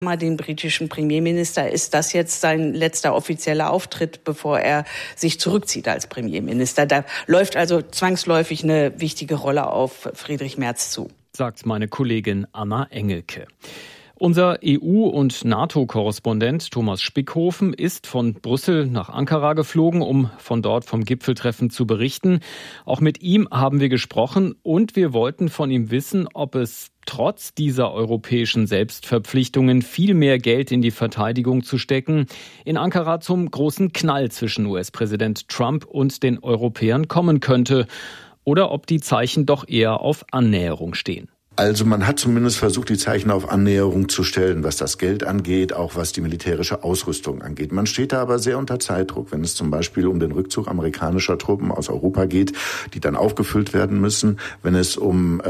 Den britischen Premierminister. Ist das jetzt sein letzter offizieller Auftritt, bevor er sich zurückzieht als Premierminister? Da läuft also zwangsläufig eine wichtige Rolle auf Friedrich Merz zu. Sagt meine Kollegin Anna Engelke. Unser EU- und NATO-Korrespondent Thomas Spickhofen ist von Brüssel nach Ankara geflogen, um von dort vom Gipfeltreffen zu berichten. Auch mit ihm haben wir gesprochen und wir wollten von ihm wissen, ob es trotz dieser europäischen Selbstverpflichtungen viel mehr Geld in die Verteidigung zu stecken, in Ankara zum großen Knall zwischen US-Präsident Trump und den Europäern kommen könnte oder ob die Zeichen doch eher auf Annäherung stehen. Also man hat zumindest versucht, die Zeichen auf Annäherung zu stellen, was das Geld angeht, auch was die militärische Ausrüstung angeht. Man steht da aber sehr unter Zeitdruck, wenn es zum Beispiel um den Rückzug amerikanischer Truppen aus Europa geht, die dann aufgefüllt werden müssen, wenn es um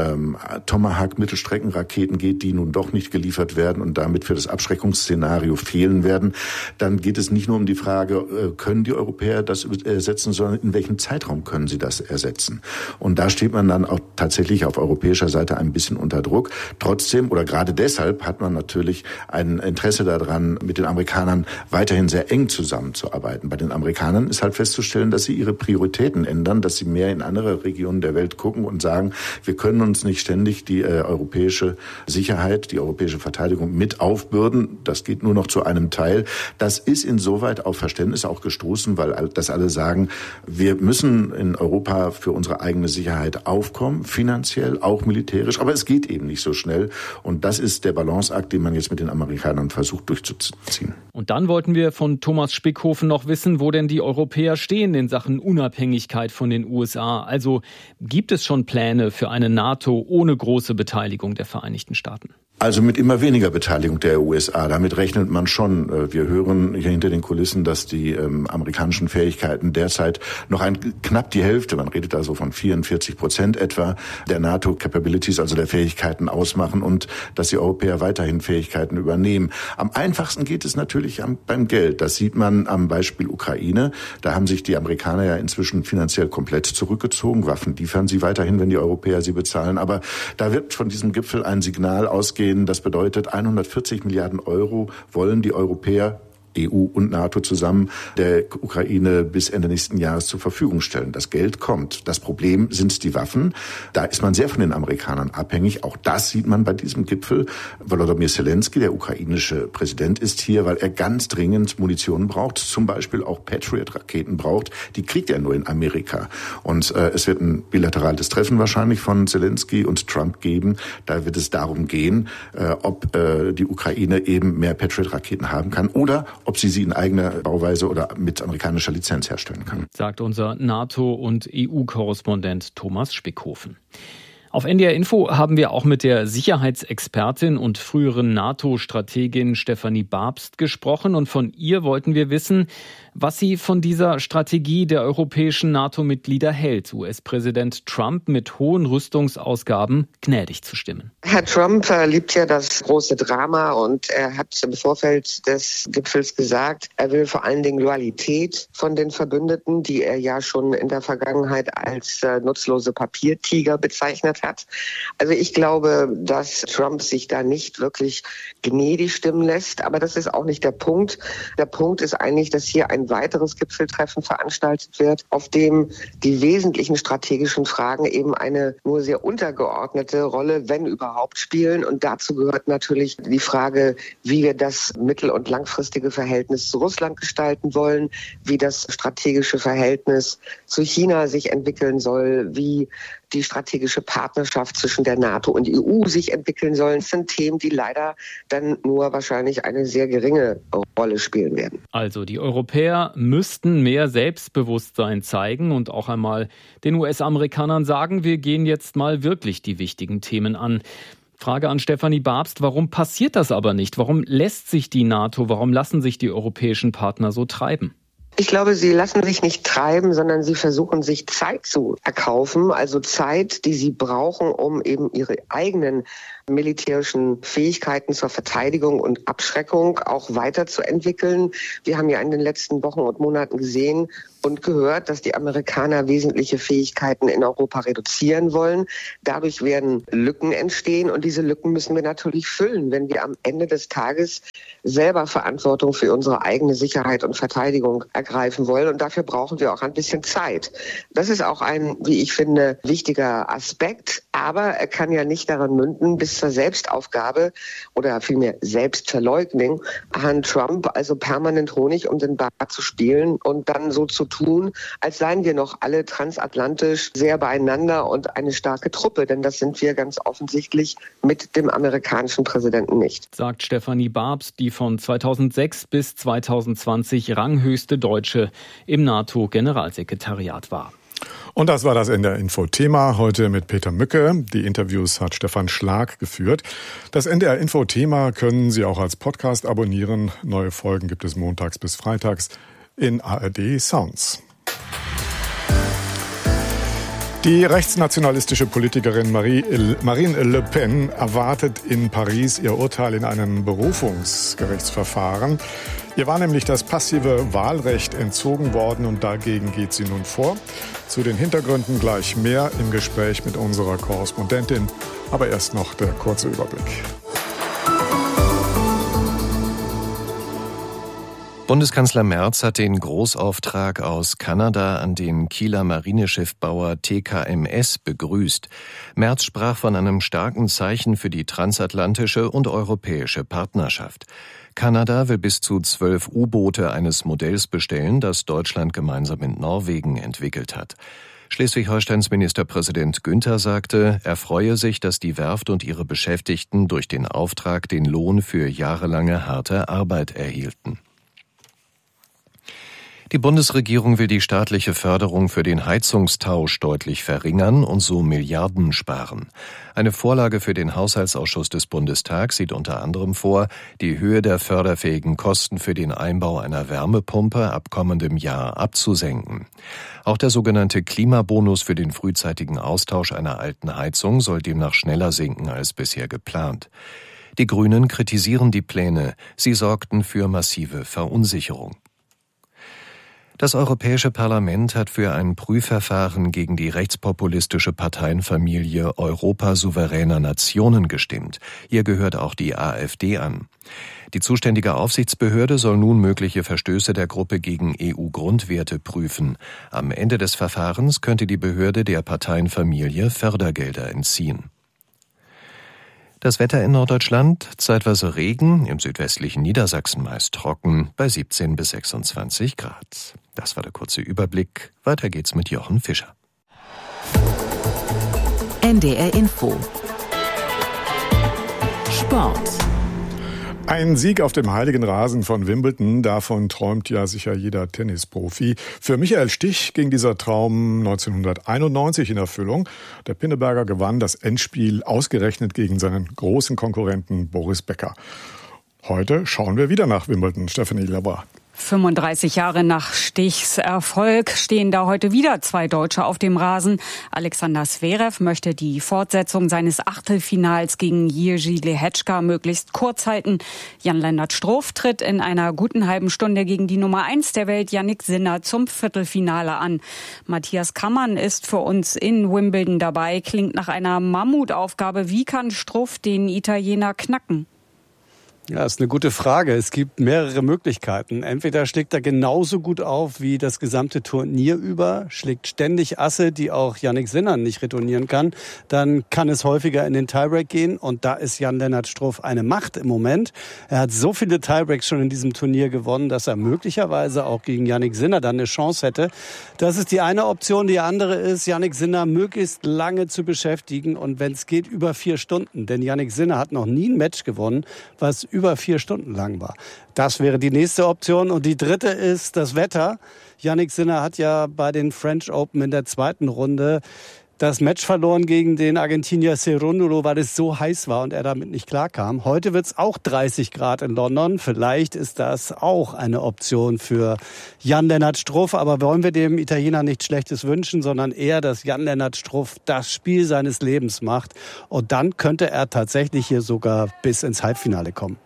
Tomahawk-Mittelstreckenraketen geht, die nun doch nicht geliefert werden und damit für das Abschreckungsszenario fehlen werden, dann geht es nicht nur um die Frage, können die Europäer das ersetzen, sondern in welchem Zeitraum können sie das ersetzen. Und da steht man dann auch tatsächlich auf europäischer Seite ein bisschen unter Druck. Trotzdem oder gerade deshalb hat man natürlich ein Interesse daran, mit den Amerikanern weiterhin sehr eng zusammenzuarbeiten. Bei den Amerikanern ist halt festzustellen, dass sie ihre Prioritäten ändern, dass sie mehr in andere Regionen der Welt gucken und sagen, wir können uns nicht ständig die europäische Sicherheit, die europäische Verteidigung mit aufbürden. Das geht nur noch zu einem Teil. Das ist insoweit auf Verständnis auch gestoßen, weil das alle sagen, wir müssen in Europa für unsere eigene Sicherheit aufkommen, finanziell, auch militärisch, aber es geht eben nicht so schnell. Und das ist der Balanceakt, den man jetzt mit den Amerikanern versucht durchzuziehen. Und dann wollten wir von Thomas Spickhofen noch wissen, wo denn die Europäer stehen in Sachen Unabhängigkeit von den USA. Also gibt es schon Pläne für eine NATO ohne große Beteiligung der Vereinigten Staaten? Also mit immer weniger Beteiligung der USA. Damit rechnet man schon. Wir hören hier hinter den Kulissen, dass die amerikanischen Fähigkeiten derzeit noch knapp die Hälfte, man redet also von 44% etwa, der NATO-Capabilities, also der Fähigkeiten ausmachen und dass die Europäer weiterhin Fähigkeiten übernehmen. Am einfachsten geht es natürlich beim Geld. Das sieht man am Beispiel Ukraine. Da haben sich die Amerikaner ja inzwischen finanziell komplett zurückgezogen. Waffen liefern sie weiterhin, wenn die Europäer sie bezahlen. Aber da wird von diesem Gipfel ein Signal ausgehen. Das bedeutet, 140 Milliarden Euro wollen die Europäer, EU und NATO zusammen, der Ukraine bis Ende nächsten Jahres zur Verfügung stellen. Das Geld kommt. Das Problem sind die Waffen. Da ist man sehr von den Amerikanern abhängig. Auch das sieht man bei diesem Gipfel. Volodymyr Zelensky, der ukrainische Präsident, ist hier, weil er ganz dringend Munition braucht, zum Beispiel auch Patriot-Raketen braucht. Die kriegt er nur in Amerika. Und es wird ein bilaterales Treffen wahrscheinlich von Zelensky und Trump geben. Da wird es darum gehen, ob die Ukraine eben mehr Patriot-Raketen haben kann oder ob sie in eigener Bauweise oder mit amerikanischer Lizenz herstellen kann. Sagt unser NATO- und EU-Korrespondent Thomas Spickhofen. Auf NDR Info haben wir auch mit der Sicherheitsexpertin und früheren NATO-Strategin Stefanie Babst gesprochen und von ihr wollten wir wissen, was sie von dieser Strategie der europäischen NATO-Mitglieder hält, US-Präsident Trump mit hohen Rüstungsausgaben gnädig zu stimmen. Herr Trump liebt ja das große Drama und er hat im Vorfeld des Gipfels gesagt, er will vor allen Dingen Loyalität von den Verbündeten, die er ja schon in der Vergangenheit als nutzlose Papiertiger bezeichnet hat. Also ich glaube, dass Trump sich da nicht wirklich gnädig stimmen lässt, aber das ist auch nicht der Punkt. Der Punkt ist eigentlich, dass hier ein weiteres Gipfeltreffen veranstaltet wird, auf dem die wesentlichen strategischen Fragen eben eine nur sehr untergeordnete Rolle, wenn überhaupt, spielen. Und dazu gehört natürlich die Frage, wie wir das mittel- und langfristige Verhältnis zu Russland gestalten wollen, wie das strategische Verhältnis zu China sich entwickeln soll, wie die strategische Partnerschaft zwischen der NATO und EU sich entwickeln sollen. Das sind Themen, die leider dann nur wahrscheinlich eine sehr geringe Rolle spielen werden. Also die Europäer müssten mehr Selbstbewusstsein zeigen und auch einmal den US-Amerikanern sagen, wir gehen jetzt mal wirklich die wichtigen Themen an. Frage an Stefanie Babst, warum passiert das aber nicht? Warum lässt sich die NATO, warum lassen sich die europäischen Partner so treiben? Ich glaube, sie lassen sich nicht treiben, sondern sie versuchen, sich Zeit zu erkaufen. Also Zeit, die sie brauchen, um eben ihre eigenen militärischen Fähigkeiten zur Verteidigung und Abschreckung auch weiterzuentwickeln. Wir haben ja in den letzten Wochen und Monaten gesehen, und gehört, dass die Amerikaner wesentliche Fähigkeiten in Europa reduzieren wollen. Dadurch werden Lücken entstehen und diese Lücken müssen wir natürlich füllen, wenn wir am Ende des Tages selber Verantwortung für unsere eigene Sicherheit und Verteidigung ergreifen wollen. Und dafür brauchen wir auch ein bisschen Zeit. Das ist auch ein, wie ich finde, wichtiger Aspekt. Aber er kann ja nicht daran münden, bis zur Selbstaufgabe oder vielmehr Selbstverleugnung Herrn Trump also permanent Honig um den Bart zu spielen und dann so zu tun, als seien wir noch alle transatlantisch sehr beieinander und eine starke Truppe. Denn das sind wir ganz offensichtlich mit dem amerikanischen Präsidenten nicht. Sagt Stefanie Babs, die von 2006 bis 2020 ranghöchste Deutsche im NATO-Generalsekretariat war. Und das war das NDR-Info-Thema heute mit Peter Mücke. Die Interviews hat Stefan Schlag geführt. Das NDR-Info-Thema können Sie auch als Podcast abonnieren. Neue Folgen gibt es montags bis freitags in ARD Sounds. Die rechtsnationalistische Politikerin Marine Le Pen erwartet in Paris ihr Urteil in einem Berufungsgerichtsverfahren. Ihr war nämlich das passive Wahlrecht entzogen worden und dagegen geht sie nun vor. Zu den Hintergründen gleich mehr im Gespräch mit unserer Korrespondentin. Aber erst noch der kurze Überblick. Bundeskanzler Merz hat den Großauftrag aus Kanada an den Kieler Marineschiffbauer TKMS begrüßt. Merz sprach von einem starken Zeichen für die transatlantische und europäische Partnerschaft. Kanada will bis zu 12 U-Boote eines Modells bestellen, das Deutschland gemeinsam mit Norwegen entwickelt hat. Schleswig-Holsteins Ministerpräsident Günther sagte, er freue sich, dass die Werft und ihre Beschäftigten durch den Auftrag den Lohn für jahrelange harte Arbeit erhielten. Die Bundesregierung will die staatliche Förderung für den Heizungstausch deutlich verringern und so Milliarden sparen. Eine Vorlage für den Haushaltsausschuss des Bundestags sieht unter anderem vor, die Höhe der förderfähigen Kosten für den Einbau einer Wärmepumpe ab kommendem Jahr abzusenken. Auch der sogenannte Klimabonus für den frühzeitigen Austausch einer alten Heizung soll demnach schneller sinken als bisher geplant. Die Grünen kritisieren die Pläne, sie sorgten für massive Verunsicherung. Das Europäische Parlament hat für ein Prüfverfahren gegen die rechtspopulistische Parteienfamilie Europa souveräner Nationen gestimmt. Ihr gehört auch die AfD an. Die zuständige Aufsichtsbehörde soll nun mögliche Verstöße der Gruppe gegen EU-Grundwerte prüfen. Am Ende des Verfahrens könnte die Behörde der Parteienfamilie Fördergelder entziehen. Das Wetter in Norddeutschland, zeitweise Regen, im südwestlichen Niedersachsen meist trocken, bei 17 bis 26 Grad. Das war der kurze Überblick. Weiter geht's mit Jochen Fischer. NDR Info. Sport. Ein Sieg auf dem heiligen Rasen von Wimbledon, davon träumt ja sicher jeder Tennisprofi. Für Michael Stich ging dieser Traum 1991 in Erfüllung. Der Pinneberger gewann das Endspiel ausgerechnet gegen seinen großen Konkurrenten Boris Becker. Heute schauen wir wieder nach Wimbledon. Stefanie Leber. 35 Jahre nach Stichs Erfolg stehen da heute wieder zwei Deutsche auf dem Rasen. Alexander Zverev möchte die Fortsetzung seines Achtelfinals gegen Jiří Lehečka möglichst kurz halten. Jan-Lennart Struff tritt in einer guten halben Stunde gegen die Nummer 1 der Welt, Jannik Sinner, zum Viertelfinale an. Matthias Kammann ist für uns in Wimbledon dabei. Klingt nach einer Mammutaufgabe. Wie kann Struff den Italiener knacken? Ja, ist eine gute Frage. Es gibt mehrere Möglichkeiten. Entweder schlägt er genauso gut auf wie das gesamte Turnier über, schlägt ständig Asse, die auch Jannik Sinner nicht retournieren kann. Dann kann es häufiger in den Tiebreak gehen und da ist Jan-Lennart Struff eine Macht im Moment. Er hat so viele Tiebreaks schon in diesem Turnier gewonnen, dass er möglicherweise auch gegen Jannik Sinner dann eine Chance hätte. Das ist die eine Option. Die andere ist, Jannik Sinner möglichst lange zu beschäftigen und wenn es geht, über 4 Stunden. Denn Jannik Sinner hat noch nie ein Match gewonnen, was über 4 Stunden lang war. Das wäre die nächste Option. Und die dritte ist das Wetter. Jannik Sinner hat ja bei den French Open in der zweiten Runde das Match verloren gegen den Argentinier Cerúndolo, weil es so heiß war und er damit nicht klarkam. Heute wird es auch 30 Grad in London. Vielleicht ist das auch eine Option für Jan-Lennart Struff. Aber wollen wir dem Italiener nichts Schlechtes wünschen, sondern eher, dass Jan-Lennart Struff das Spiel seines Lebens macht. Und dann könnte er tatsächlich hier sogar bis ins Halbfinale kommen.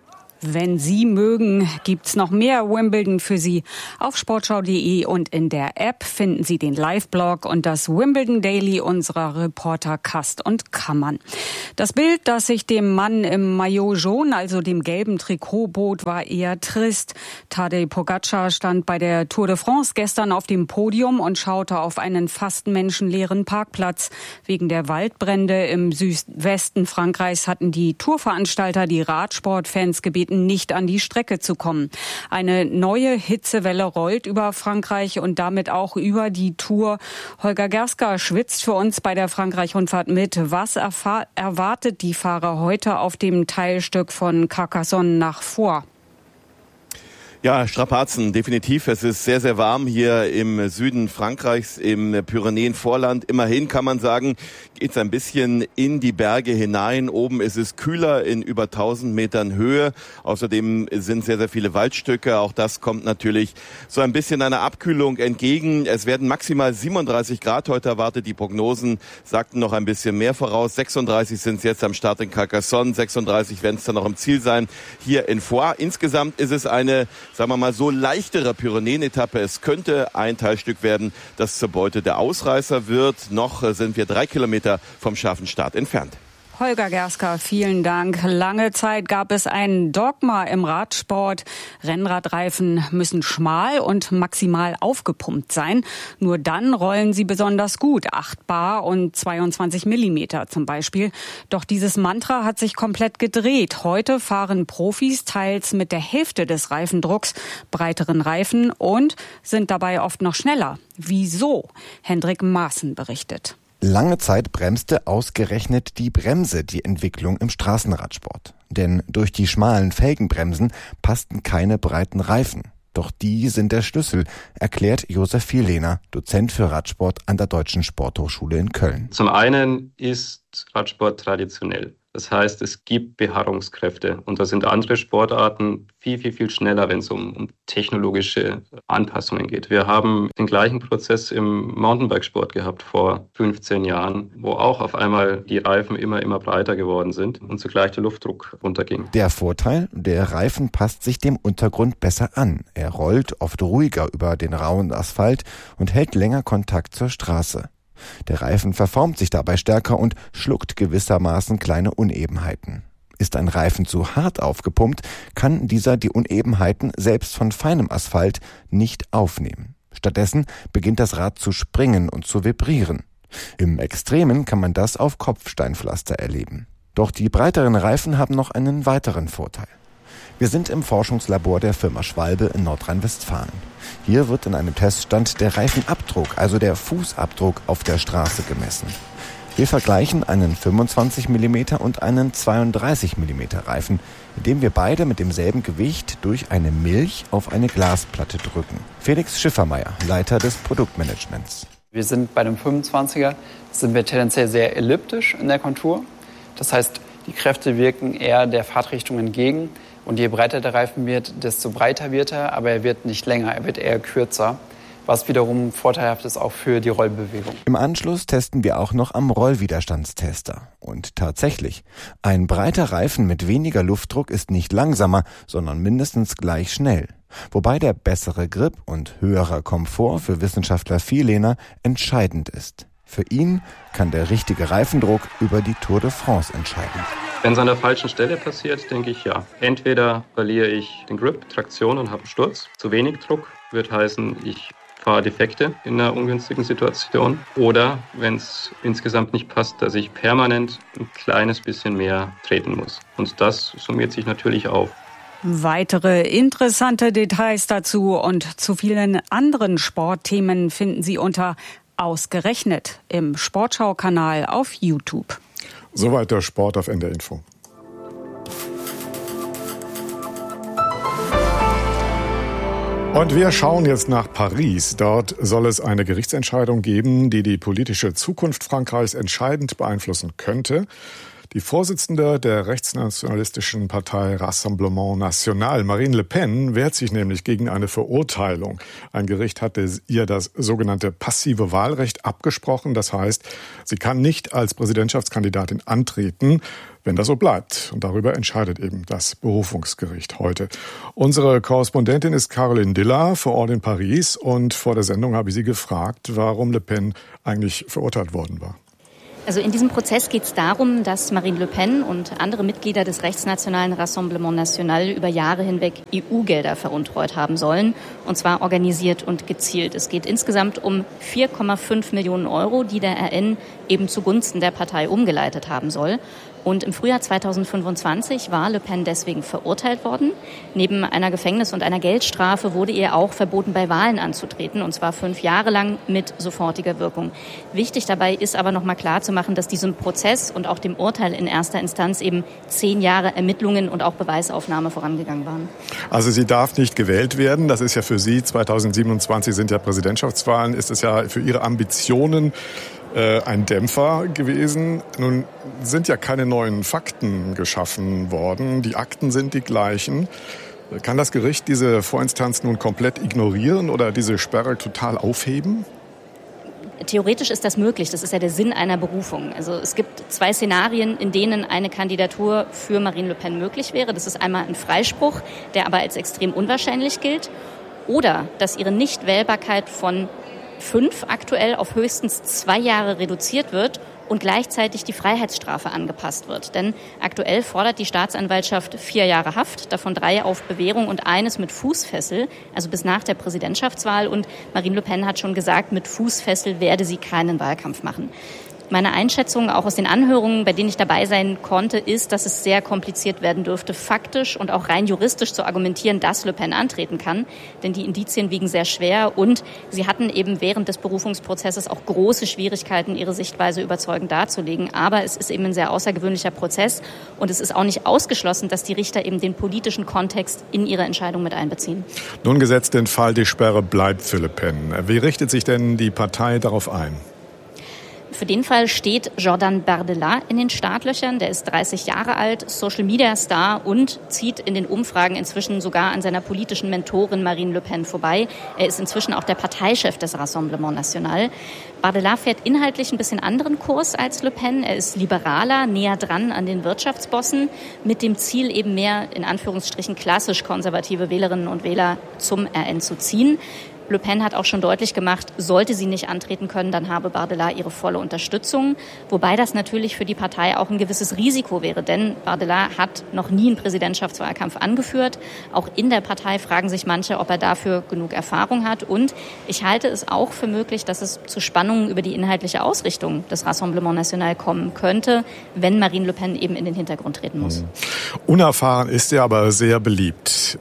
Wenn Sie mögen, gibt's noch mehr Wimbledon für Sie. Auf sportschau.de und in der App finden Sie den Live-Blog und das Wimbledon Daily unserer Reporter Kast und Kammern. Das Bild, das sich dem Mann im Maillot jaune, also dem gelben Trikot, bot, war eher trist. Tadej Pogačar stand bei der Tour de France gestern auf dem Podium und schaute auf einen fast menschenleeren Parkplatz. Wegen der Waldbrände im Südwesten Frankreichs hatten die Tourveranstalter die Radsportfans gebeten, nicht an die Strecke zu kommen. Eine neue Hitzewelle rollt über Frankreich und damit auch über die Tour. Holger Gerska schwitzt für uns bei der Frankreich-Rundfahrt mit. Was erwartet die Fahrer heute auf dem Teilstück von Carcassonne nach Foix? Ja, Strapazen, definitiv. Es ist sehr, sehr warm hier im Süden Frankreichs, im Pyrenäenvorland. Immerhin kann man sagen, geht es ein bisschen in die Berge hinein. Oben ist es kühler in über 1000 Metern Höhe. Außerdem sind sehr, sehr viele Waldstücke. Auch das kommt natürlich so ein bisschen einer Abkühlung entgegen. Es werden maximal 37 Grad heute erwartet. Die Prognosen sagten noch ein bisschen mehr voraus. 36 sind es jetzt am Start in Carcassonne. 36 werden es dann noch im Ziel sein hier in Foix. Insgesamt ist es eine, sagen wir mal, so leichtere Pyrenäen-Etappe. Es könnte ein Teilstück werden, das zur Beute der Ausreißer wird. Noch sind wir 3 Kilometer vom scharfen Start entfernt. Holger Gerska, vielen Dank. Lange Zeit gab es ein Dogma im Radsport. Rennradreifen müssen schmal und maximal aufgepumpt sein. Nur dann rollen sie besonders gut. 8 Bar und 22 Millimeter zum Beispiel. Doch dieses Mantra hat sich komplett gedreht. Heute fahren Profis teils mit der Hälfte des Reifendrucks, breiteren Reifen und sind dabei oft noch schneller. Wieso? Hendrik Maaßen berichtet. Lange Zeit bremste ausgerechnet die Bremse die Entwicklung im Straßenradsport. Denn durch die schmalen Felgenbremsen passten keine breiten Reifen. Doch die sind der Schlüssel, erklärt Josef Viehlener, Dozent für Radsport an der Deutschen Sporthochschule in Köln. Zum einen ist Radsport traditionell. Das heißt, es gibt Beharrungskräfte und da sind andere Sportarten viel schneller, wenn es um technologische Anpassungen geht. Wir haben den gleichen Prozess im Mountainbikesport gehabt vor 15 Jahren, wo auch auf einmal die Reifen immer breiter geworden sind und zugleich der Luftdruck runterging. Der Vorteil, der Reifen passt sich dem Untergrund besser an. Er rollt oft ruhiger über den rauen Asphalt und hält länger Kontakt zur Straße. Der Reifen verformt sich dabei stärker und schluckt gewissermaßen kleine Unebenheiten. Ist ein Reifen zu hart aufgepumpt, kann dieser die Unebenheiten selbst von feinem Asphalt nicht aufnehmen. Stattdessen beginnt das Rad zu springen und zu vibrieren. Im Extremen kann man das auf Kopfsteinpflaster erleben. Doch die breiteren Reifen haben noch einen weiteren Vorteil. Wir sind im Forschungslabor der Firma Schwalbe in Nordrhein-Westfalen. Hier wird in einem Teststand der Reifenabdruck, also der Fußabdruck auf der Straße gemessen. Wir vergleichen einen 25 mm und einen 32 mm Reifen, indem wir beide mit demselben Gewicht durch eine Milch auf eine Glasplatte drücken. Felix Schiffermeier, Leiter des Produktmanagements. Wir sind bei dem 25er, sind wir tendenziell sehr elliptisch in der Kontur. Das heißt, die Kräfte wirken eher der Fahrtrichtung entgegen. Und je breiter der Reifen wird, desto breiter wird er, aber er wird nicht länger, er wird eher kürzer, was wiederum vorteilhaft ist auch für die Rollbewegung. Im Anschluss testen wir auch noch am Rollwiderstandstester. Und tatsächlich, ein breiter Reifen mit weniger Luftdruck ist nicht langsamer, sondern mindestens gleich schnell. Wobei der bessere Grip und höherer Komfort für Wissenschaftler Viehlener entscheidend ist. Für ihn kann der richtige Reifendruck über die Tour de France entscheiden. Wenn es an der falschen Stelle passiert, denke ich ja. Entweder verliere ich den Grip, Traktion und habe einen Sturz. Zu wenig Druck wird heißen, ich fahre defekte in einer ungünstigen Situation. Oder wenn es insgesamt nicht passt, dass ich permanent ein kleines bisschen mehr treten muss. Und das summiert sich natürlich auf. Weitere interessante Details dazu und zu vielen anderen Sportthemen finden Sie unter Ausgerechnet im Sportschau-Kanal auf YouTube. Soweit der Sport auf NDR Info. Und wir schauen jetzt nach Paris. Dort soll es eine Gerichtsentscheidung geben, die die politische Zukunft Frankreichs entscheidend beeinflussen könnte. Die Vorsitzende der rechtsnationalistischen Partei Rassemblement National, Marine Le Pen, wehrt sich nämlich gegen eine Verurteilung. Ein Gericht hatte ihr das sogenannte passive Wahlrecht abgesprochen. Das heißt, sie kann nicht als Präsidentschaftskandidatin antreten, wenn das so bleibt. Und darüber entscheidet eben das Berufungsgericht heute. Unsere Korrespondentin ist Caroline Diller vor Ort in Paris. Und vor der Sendung habe ich sie gefragt, warum Le Pen eigentlich verurteilt worden war. Also in diesem Prozess geht es darum, dass Marine Le Pen und andere Mitglieder des rechtsnationalen Rassemblement National über Jahre hinweg EU-Gelder veruntreut haben sollen, und zwar organisiert und gezielt. Es geht insgesamt um 4,5 Millionen Euro, die der RN eben zugunsten der Partei umgeleitet haben soll. Und im Frühjahr 2025 war Le Pen deswegen verurteilt worden. Neben einer Gefängnis- und einer Geldstrafe wurde ihr auch verboten, bei Wahlen anzutreten, und zwar 5 Jahre lang mit sofortiger Wirkung. Wichtig dabei ist aber noch mal klarzumachen, dass diesem Prozess und auch dem Urteil in erster Instanz eben 10 Jahre Ermittlungen und auch Beweisaufnahme vorangegangen waren. Also sie darf nicht gewählt werden. Das ist ja für Sie, 2027 sind ja Präsidentschaftswahlen, ist es ja für Ihre Ambitionen ein Dämpfer gewesen. Nun sind ja keine neuen Fakten geschaffen worden. Die Akten sind die gleichen. Kann das Gericht diese Vorinstanz nun komplett ignorieren oder diese Sperre total aufheben? Theoretisch ist das möglich. Das ist ja der Sinn einer Berufung. Also es gibt 2 Szenarien, in denen eine Kandidatur für Marine Le Pen möglich wäre. Das ist einmal ein Freispruch, der aber als extrem unwahrscheinlich gilt. Oder dass ihre Nichtwählbarkeit von 5 aktuell auf höchstens 2 Jahre reduziert wird und gleichzeitig die Freiheitsstrafe angepasst wird. Denn aktuell fordert die Staatsanwaltschaft 4 Jahre Haft, davon 3 auf Bewährung und eines mit Fußfessel, also bis nach der Präsidentschaftswahl. Und Marine Le Pen hat schon gesagt, mit Fußfessel werde sie keinen Wahlkampf machen. Meine Einschätzung, auch aus den Anhörungen, bei denen ich dabei sein konnte, ist, dass es sehr kompliziert werden dürfte, faktisch und auch rein juristisch zu argumentieren, dass Le Pen antreten kann. Denn die Indizien wiegen sehr schwer und sie hatten eben während des Berufungsprozesses auch große Schwierigkeiten, ihre Sichtweise überzeugend darzulegen. Aber es ist eben ein sehr außergewöhnlicher Prozess und es ist auch nicht ausgeschlossen, dass die Richter eben den politischen Kontext in ihre Entscheidung mit einbeziehen. Nun gesetzt den Fall, die Sperre bleibt für Le Pen. Wie richtet sich denn die Partei darauf ein? Für den Fall steht Jordan Bardella in den Startlöchern. Der ist 30 Jahre alt, Social-Media-Star und zieht in den Umfragen inzwischen sogar an seiner politischen Mentorin Marine Le Pen vorbei. Er ist inzwischen auch der Parteichef des Rassemblement National. Bardella fährt inhaltlich ein bisschen anderen Kurs als Le Pen. Er ist liberaler, näher dran an den Wirtschaftsbossen, mit dem Ziel eben mehr, in Anführungsstrichen, klassisch konservative Wählerinnen und Wähler zum RN zu ziehen. Le Pen hat auch schon deutlich gemacht, sollte sie nicht antreten können, dann habe Bardella ihre volle Unterstützung. Wobei das natürlich für die Partei auch ein gewisses Risiko wäre, denn Bardella hat noch nie einen Präsidentschaftswahlkampf angeführt. Auch in der Partei fragen sich manche, ob er dafür genug Erfahrung hat. Und ich halte es auch für möglich, dass es zu Spannungen über die inhaltliche Ausrichtung des Rassemblement National kommen könnte, wenn Marine Le Pen eben in den Hintergrund treten muss. Unerfahren ist er aber sehr beliebt.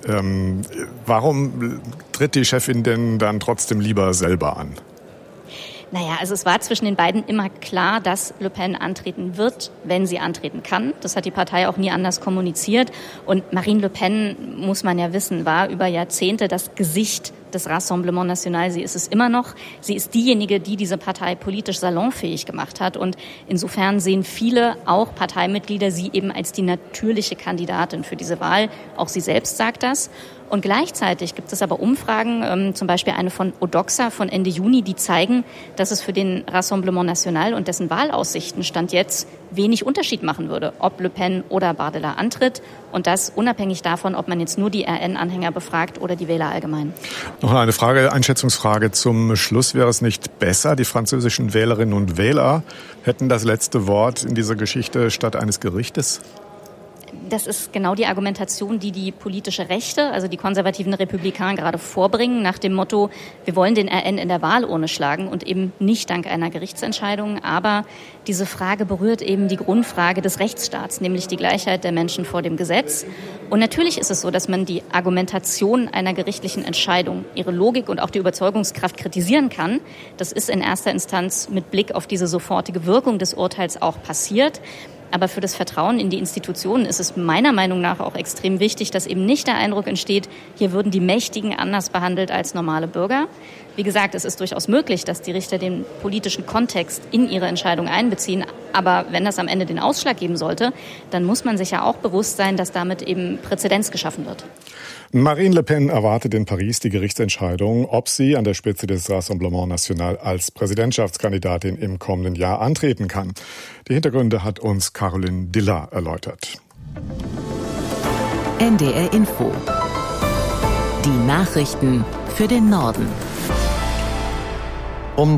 Warum tritt die Chefin denn dann trotzdem lieber selber an? Naja, also es war zwischen den beiden immer klar, dass Le Pen antreten wird, wenn sie antreten kann. Das hat die Partei auch nie anders kommuniziert. Und Marine Le Pen, muss man ja wissen, war über Jahrzehnte das Gesicht des Rassemblement National. Sie ist es immer noch. Sie ist diejenige, die diese Partei politisch salonfähig gemacht hat. Und insofern sehen viele, auch Parteimitglieder, sie eben als die natürliche Kandidatin für diese Wahl. Auch sie selbst sagt das. Und gleichzeitig gibt es aber Umfragen, zum Beispiel eine von Odoxa von Ende Juni, die zeigen, dass es für den Rassemblement National und dessen Wahlaussichten Stand jetzt wenig Unterschied machen würde, ob Le Pen oder Bardella antritt. Und das unabhängig davon, ob man jetzt nur die RN-Anhänger befragt oder die Wähler allgemein. Noch eine Einschätzungsfrage zum Schluss. Wäre es nicht besser, die französischen Wählerinnen und Wähler hätten das letzte Wort in dieser Geschichte statt eines Gerichtes? Das ist genau die Argumentation, die die politische Rechte, also die konservativen Republikaner gerade vorbringen, nach dem Motto, wir wollen den RN in der Wahlurne schlagen und eben nicht dank einer Gerichtsentscheidung. Aber diese Frage berührt eben die Grundfrage des Rechtsstaats, nämlich die Gleichheit der Menschen vor dem Gesetz. Und natürlich ist es so, dass man die Argumentation einer gerichtlichen Entscheidung, ihre Logik und auch die Überzeugungskraft kritisieren kann. Das ist in erster Instanz mit Blick auf diese sofortige Wirkung des Urteils auch passiert. Aber für das Vertrauen in die Institutionen ist es meiner Meinung nach auch extrem wichtig, dass eben nicht der Eindruck entsteht, hier würden die Mächtigen anders behandelt als normale Bürger. Wie gesagt, es ist durchaus möglich, dass die Richter den politischen Kontext in ihre Entscheidung einbeziehen. Aber wenn das am Ende den Ausschlag geben sollte, dann muss man sich ja auch bewusst sein, dass damit eben Präzedenz geschaffen wird. Marine Le Pen erwartet in Paris die Gerichtsentscheidung, ob sie an der Spitze des Rassemblement National als Präsidentschaftskandidatin im kommenden Jahr antreten kann. Die Hintergründe hat uns Caroline Diller erläutert. NDR Info. Die Nachrichten für den Norden. Um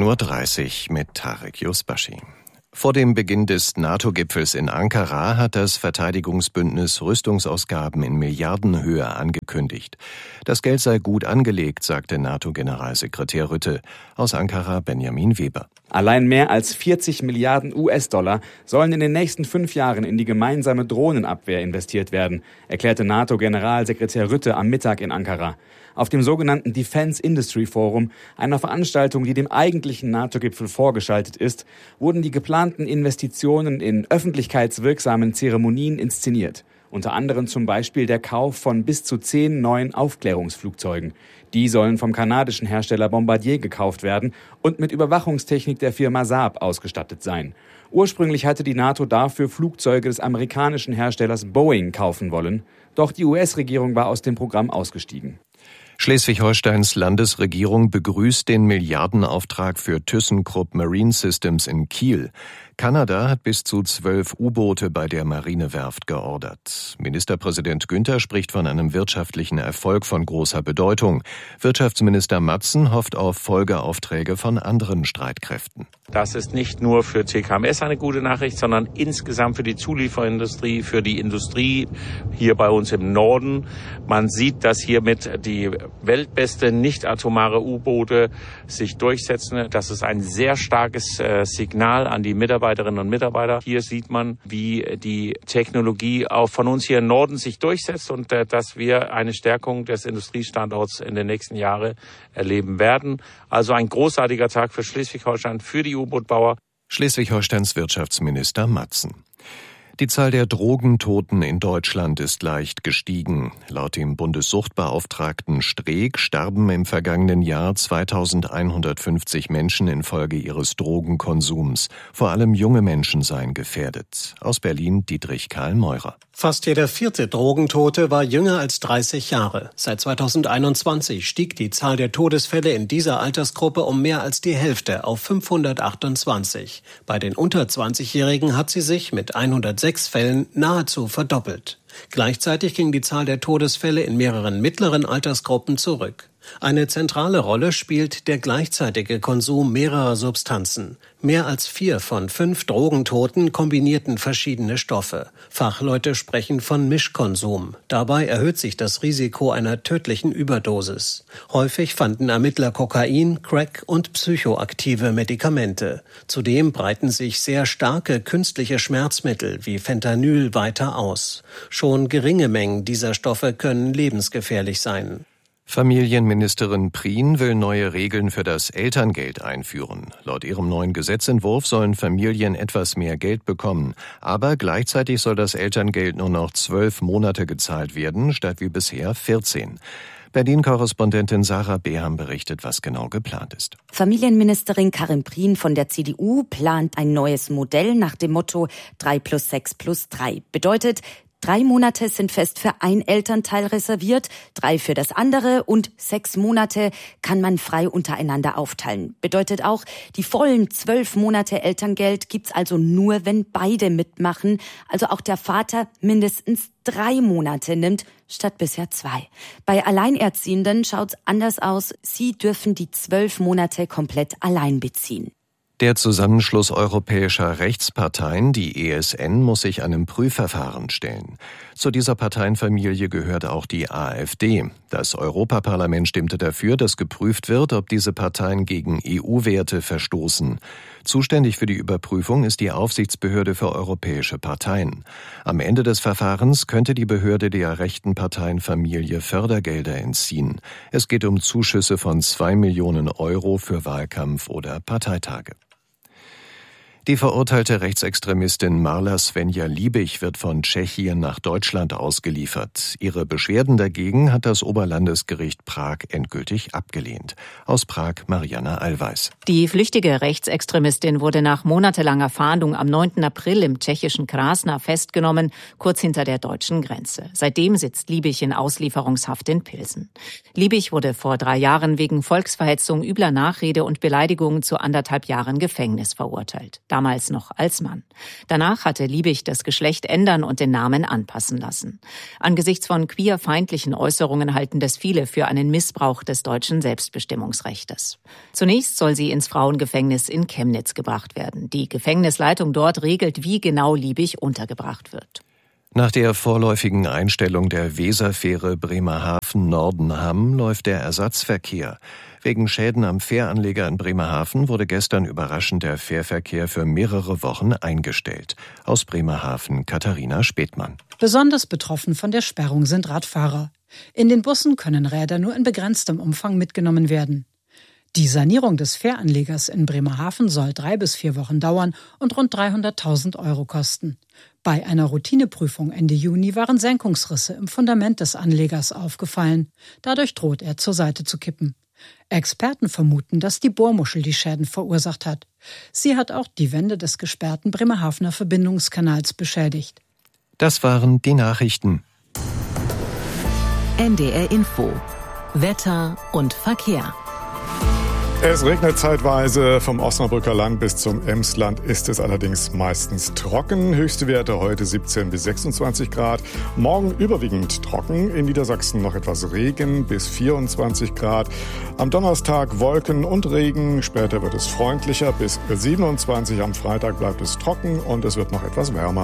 13.30 Uhr mit Tarek Yusbashi. Vor dem Beginn des NATO-Gipfels in Ankara hat das Verteidigungsbündnis Rüstungsausgaben in Milliardenhöhe angekündigt. Das Geld sei gut angelegt, sagte NATO-Generalsekretär Rutte. Aus Ankara Benjamin Weber. Allein mehr als 40 Milliarden US-Dollar sollen in den nächsten 5 Jahren in die gemeinsame Drohnenabwehr investiert werden, erklärte NATO-Generalsekretär Rutte am Mittag in Ankara. Auf dem sogenannten Defense Industry Forum, einer Veranstaltung, die dem eigentlichen NATO-Gipfel vorgeschaltet ist, wurden die geplanten Investitionen in öffentlichkeitswirksamen Zeremonien inszeniert. Unter anderem zum Beispiel der Kauf von bis zu 10 neuen Aufklärungsflugzeugen. Die sollen vom kanadischen Hersteller Bombardier gekauft werden und mit Überwachungstechnik der Firma Saab ausgestattet sein. Ursprünglich hatte die NATO dafür Flugzeuge des amerikanischen Herstellers Boeing kaufen wollen. Doch die US-Regierung war aus dem Programm ausgestiegen. Schleswig-Holsteins Landesregierung begrüßt den Milliardenauftrag für ThyssenKrupp Marine Systems in Kiel. Kanada hat bis zu 12 U-Boote bei der Marinewerft geordert. Ministerpräsident Günther spricht von einem wirtschaftlichen Erfolg von großer Bedeutung. Wirtschaftsminister Matzen hofft auf Folgeaufträge von anderen Streitkräften. Das ist nicht nur für TKMS eine gute Nachricht, sondern insgesamt für die Zulieferindustrie, für die Industrie hier bei uns im Norden. Man sieht, dass hiermit die weltbeste nicht-atomare U-Boote sich durchsetzen. Das ist ein sehr starkes Signal an die Mitarbeiterinnen und Mitarbeiter. Hier sieht man, wie die Technologie auch von uns hier im Norden sich durchsetzt und dass wir eine Stärkung des Industriestandorts in den nächsten Jahren erleben werden. Also ein großartiger Tag für Schleswig-Holstein, für die U-Boot-Bauer. Schleswig-Holsteins Wirtschaftsminister Matzen. Die Zahl der Drogentoten in Deutschland ist leicht gestiegen. Laut dem Bundessuchtbeauftragten Streeck starben im vergangenen Jahr 2150 Menschen infolge ihres Drogenkonsums. Vor allem junge Menschen seien gefährdet. Aus Berlin Dietrich Karl Meurer. Fast jeder 4. Drogentote war jünger als 30 Jahre. Seit 2021 stieg die Zahl der Todesfälle in dieser Altersgruppe um mehr als die Hälfte auf 528. Bei den unter 20-Jährigen hat sie sich mit 106 Fällen nahezu verdoppelt. Gleichzeitig ging die Zahl der Todesfälle in mehreren mittleren Altersgruppen zurück. Eine zentrale Rolle spielt der gleichzeitige Konsum mehrerer Substanzen. Mehr als 4 von 5 Drogentoten kombinierten verschiedene Stoffe. Fachleute sprechen von Mischkonsum. Dabei erhöht sich das Risiko einer tödlichen Überdosis. Häufig fanden Ermittler Kokain, Crack und psychoaktive Medikamente. Zudem breiten sich sehr starke künstliche Schmerzmittel wie Fentanyl weiter aus. Schon geringe Mengen dieser Stoffe können lebensgefährlich sein. Familienministerin Prien will neue Regeln für das Elterngeld einführen. Laut ihrem neuen Gesetzentwurf sollen Familien etwas mehr Geld bekommen. Aber gleichzeitig soll das Elterngeld nur noch 12 Monate gezahlt werden, statt wie bisher 14. Berlin-Korrespondentin Sarah Beham berichtet, was genau geplant ist. Familienministerin Karin Prien von der CDU plant ein neues Modell nach dem Motto 3+6+3. Bedeutet, 3 Monate sind fest für ein Elternteil reserviert, 3 für das andere und 6 Monate kann man frei untereinander aufteilen. Bedeutet auch, die vollen 12 Monate Elterngeld gibt's also nur, wenn beide mitmachen, also auch der Vater mindestens 3 Monate nimmt, statt bisher 2. Bei Alleinerziehenden schaut's anders aus. Sie dürfen die 12 Monate komplett allein beziehen. Der Zusammenschluss europäischer Rechtsparteien, die ESN, muss sich einem Prüfverfahren stellen. Zu dieser Parteienfamilie gehört auch die AfD. Das Europaparlament stimmte dafür, dass geprüft wird, ob diese Parteien gegen EU-Werte verstoßen. Zuständig für die Überprüfung ist die Aufsichtsbehörde für europäische Parteien. Am Ende des Verfahrens könnte die Behörde der rechten Parteienfamilie Fördergelder entziehen. Es geht um Zuschüsse von 2 Millionen Euro für Wahlkampf oder Parteitage. Die verurteilte Rechtsextremistin Marla Svenja Liebig wird von Tschechien nach Deutschland ausgeliefert. Ihre Beschwerden dagegen hat das Oberlandesgericht Prag endgültig abgelehnt. Aus Prag Marianna Allweis. Die flüchtige Rechtsextremistin wurde nach monatelanger Fahndung am 9. April im tschechischen Krasna festgenommen, kurz hinter der deutschen Grenze. Seitdem sitzt Liebig in Auslieferungshaft in Pilsen. Liebig wurde vor 3 Jahren wegen Volksverhetzung, übler Nachrede und Beleidigung zu 1,5 Jahren Gefängnis verurteilt. Damals noch als Mann. Danach hatte Liebig das Geschlecht ändern und den Namen anpassen lassen. Angesichts von queerfeindlichen Äußerungen halten das viele für einen Missbrauch des deutschen Selbstbestimmungsrechtes. Zunächst soll sie ins Frauengefängnis in Chemnitz gebracht werden. Die Gefängnisleitung dort regelt, wie genau Liebig untergebracht wird. Nach der vorläufigen Einstellung der Weserfähre Bremerhaven-Nordenham läuft der Ersatzverkehr. Wegen Schäden am Fähranleger in Bremerhaven wurde gestern überraschend der Fährverkehr für mehrere Wochen eingestellt. Aus Bremerhaven Katharina Späthmann. Besonders betroffen von der Sperrung sind Radfahrer. In den Bussen können Räder nur in begrenztem Umfang mitgenommen werden. Die Sanierung des Fähranlegers in Bremerhaven soll 3 bis 4 Wochen dauern und rund 300.000 € kosten. Bei einer Routineprüfung Ende Juni waren Senkungsrisse im Fundament des Anlegers aufgefallen. Dadurch droht er zur Seite zu kippen. Experten vermuten, dass die Bohrmuschel die Schäden verursacht hat. Sie hat auch die Wände des gesperrten Bremerhavener Verbindungskanals beschädigt. Das waren die Nachrichten. NDR Info. Wetter und Verkehr. Es regnet zeitweise. Vom Osnabrücker Land bis zum Emsland ist es allerdings meistens trocken. Höchste Werte heute 17 bis 26 Grad. Morgen überwiegend trocken. In Niedersachsen noch etwas Regen bis 24 Grad. Am Donnerstag Wolken und Regen. Später wird es freundlicher bis 27. Am Freitag bleibt es trocken und es wird noch etwas wärmer.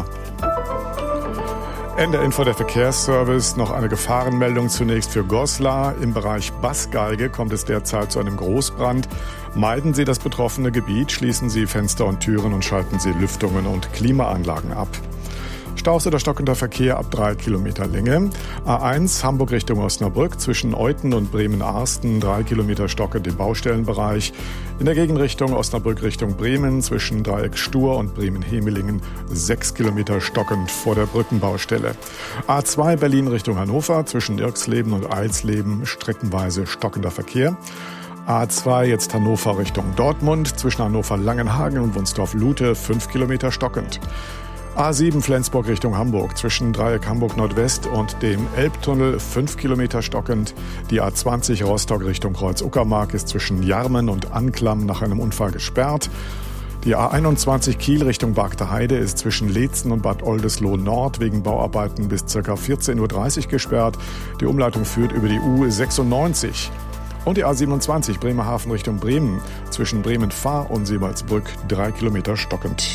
NDR Info, der Verkehrsservice. Noch eine Gefahrenmeldung zunächst für Goslar. Im Bereich Baßgeige kommt es derzeit zu einem Großbrand. Meiden Sie das betroffene Gebiet, schließen Sie Fenster und Türen und schalten Sie Lüftungen und Klimaanlagen ab. Staus oder stockender Verkehr ab 3 Kilometer Länge. A1 Hamburg Richtung Osnabrück zwischen Euthen und Bremen-Arsten 3 Kilometer stockend im Baustellenbereich. In der Gegenrichtung Osnabrück Richtung Bremen zwischen Dreieck Stur und Bremen-Hemelingen 6 Kilometer stockend vor der Brückenbaustelle. A2 Berlin Richtung Hannover zwischen Irksleben und Eilsleben streckenweise stockender Verkehr. A2 jetzt Hannover Richtung Dortmund zwischen Hannover-Langenhagen und Wunsdorf-Lute 5 Kilometer stockend. A7 Flensburg Richtung Hamburg zwischen Dreieck Hamburg Nordwest und dem Elbtunnel 5 Kilometer stockend. Die A20 Rostock Richtung Kreuz Uckermark ist zwischen Jarmen und Anklam nach einem Unfall gesperrt. Die A21 Kiel Richtung Bargter Heide ist zwischen Leetzen und Bad Oldesloe Nord wegen Bauarbeiten bis ca. 14.30 Uhr gesperrt. Die Umleitung führt über die U96. Und die A27 Bremerhaven Richtung Bremen zwischen Bremen-Fahr und Seebaldsbrück 3 Kilometer stockend.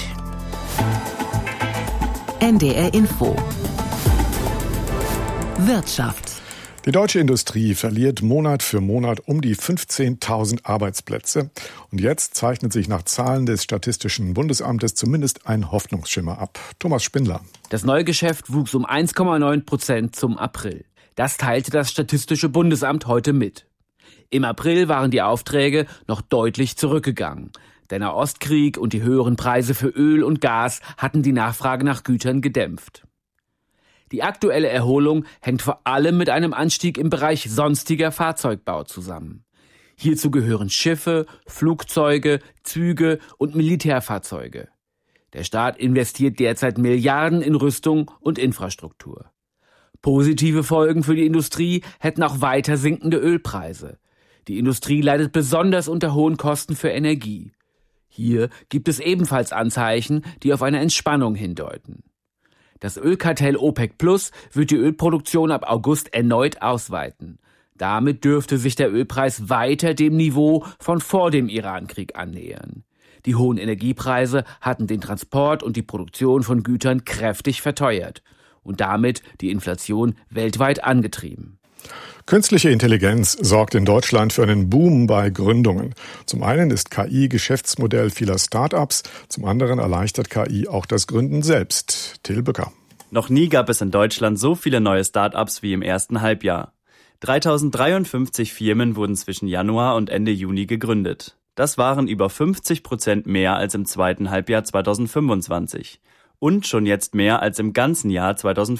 NDR Info. Wirtschaft. Die deutsche Industrie verliert Monat für Monat um die 15.000 Arbeitsplätze. Und jetzt zeichnet sich nach Zahlen des Statistischen Bundesamtes zumindest ein Hoffnungsschimmer ab. Thomas Spindler. Das Neugeschäft wuchs um 1,9% zum April. Das teilte das Statistische Bundesamt heute mit. Im April waren die Aufträge noch deutlich zurückgegangen. Der Nahostkrieg und die höheren Preise für Öl und Gas hatten die Nachfrage nach Gütern gedämpft. Die aktuelle Erholung hängt vor allem mit einem Anstieg im Bereich sonstiger Fahrzeugbau zusammen. Hierzu gehören Schiffe, Flugzeuge, Züge und Militärfahrzeuge. Der Staat investiert derzeit Milliarden in Rüstung und Infrastruktur. Positive Folgen für die Industrie hätten auch weiter sinkende Ölpreise. Die Industrie leidet besonders unter hohen Kosten für Energie. Hier gibt es ebenfalls Anzeichen, die auf eine Entspannung hindeuten. Das Ölkartell OPEC Plus wird die Ölproduktion ab August erneut ausweiten. Damit dürfte sich der Ölpreis weiter dem Niveau von vor dem Irankrieg annähern. Die hohen Energiepreise hatten den Transport und die Produktion von Gütern kräftig verteuert und damit die Inflation weltweit angetrieben. Künstliche Intelligenz sorgt in Deutschland für einen Boom bei Gründungen. Zum einen ist KI Geschäftsmodell vieler Start-ups, zum anderen erleichtert KI auch das Gründen selbst. Till Bücker. Noch nie gab es in Deutschland so viele neue Start-ups wie im ersten Halbjahr. 3053 Firmen wurden zwischen Januar und Ende Juni gegründet. Das waren über 50% mehr als im zweiten Halbjahr 2025 und schon jetzt mehr als im ganzen Jahr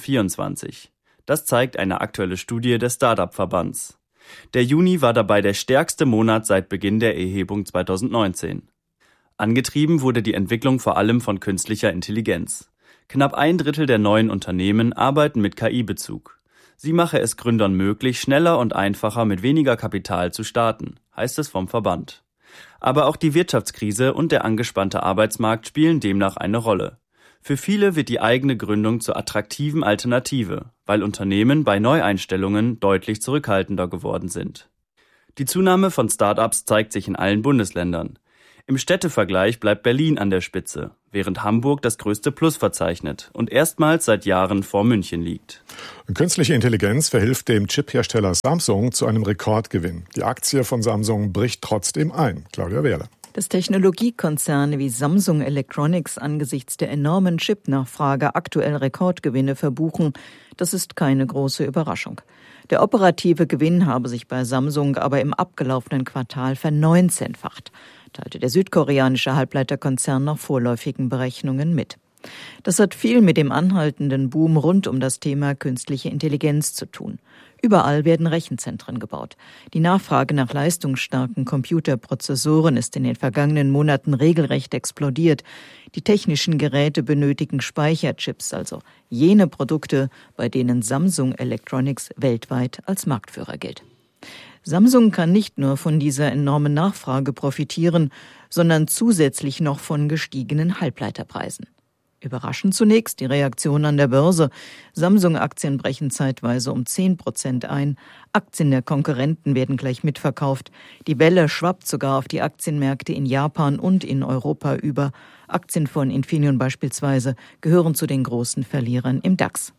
2024. Das zeigt eine aktuelle Studie des Startup-Verbands. Der Juni war dabei der stärkste Monat seit Beginn der Erhebung 2019. Angetrieben wurde die Entwicklung vor allem von künstlicher Intelligenz. Knapp 1/3 der neuen Unternehmen arbeiten mit KI-Bezug. Sie mache es Gründern möglich, schneller und einfacher mit weniger Kapital zu starten, heißt es vom Verband. Aber auch die Wirtschaftskrise und der angespannte Arbeitsmarkt spielen demnach eine Rolle. Für viele wird die eigene Gründung zur attraktiven Alternative, weil Unternehmen bei Neueinstellungen deutlich zurückhaltender geworden sind. Die Zunahme von Start-ups zeigt sich in allen Bundesländern. Im Städtevergleich bleibt Berlin an der Spitze, während Hamburg das größte Plus verzeichnet und erstmals seit Jahren vor München liegt. Künstliche Intelligenz verhilft dem Chiphersteller Samsung zu einem Rekordgewinn. Die Aktie von Samsung bricht trotzdem ein. Claudia Wehrle. Dass Technologiekonzerne wie Samsung Electronics angesichts der enormen Chipnachfrage aktuell Rekordgewinne verbuchen, das ist keine große Überraschung. Der operative Gewinn habe sich bei Samsung aber im abgelaufenen Quartal ver-19-facht, teilte der südkoreanische Halbleiterkonzern nach vorläufigen Berechnungen mit. Das hat viel mit dem anhaltenden Boom rund um das Thema künstliche Intelligenz zu tun. Überall werden Rechenzentren gebaut. Die Nachfrage nach leistungsstarken Computerprozessoren ist in den vergangenen Monaten regelrecht explodiert. Die technischen Geräte benötigen Speicherchips, also jene Produkte, bei denen Samsung Electronics weltweit als Marktführer gilt. Samsung kann nicht nur von dieser enormen Nachfrage profitieren, sondern zusätzlich noch von gestiegenen Halbleiterpreisen. Überraschend zunächst die Reaktion an der Börse. Samsung-Aktien brechen zeitweise um 10% ein. Aktien der Konkurrenten werden gleich mitverkauft. Die Welle schwappt sogar auf die Aktienmärkte in Japan und in Europa über. Aktien von Infineon beispielsweise gehören zu den großen Verlierern im DAX.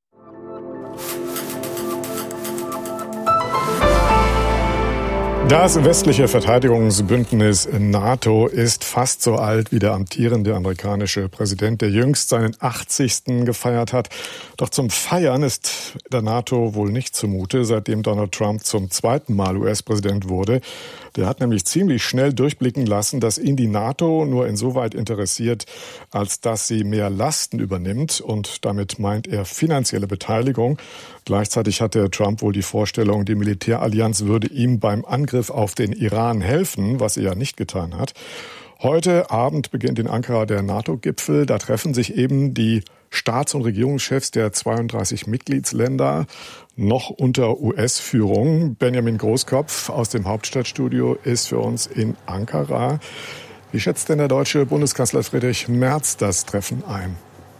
Das westliche Verteidigungsbündnis NATO ist fast so alt wie der amtierende amerikanische Präsident, der jüngst seinen 80. gefeiert hat. Doch zum Feiern ist der NATO wohl nicht zumute, seitdem Donald Trump zum zweiten Mal US-Präsident wurde. Der hat nämlich ziemlich schnell durchblicken lassen, dass ihn die NATO nur insoweit interessiert, als dass sie mehr Lasten übernimmt, und damit meint er finanzielle Beteiligung. Gleichzeitig hatte Trump wohl die Vorstellung, die Militärallianz würde ihm beim Angriff auf den Iran helfen, was er ja nicht getan hat. Heute Abend beginnt in Ankara der NATO-Gipfel. Da treffen sich eben die Staats- und Regierungschefs der 32 Mitgliedsländer noch unter US-Führung. Benjamin Großkopf aus dem Hauptstadtstudio ist für uns in Ankara. Wie schätzt denn der deutsche Bundeskanzler Friedrich Merz das Treffen ein?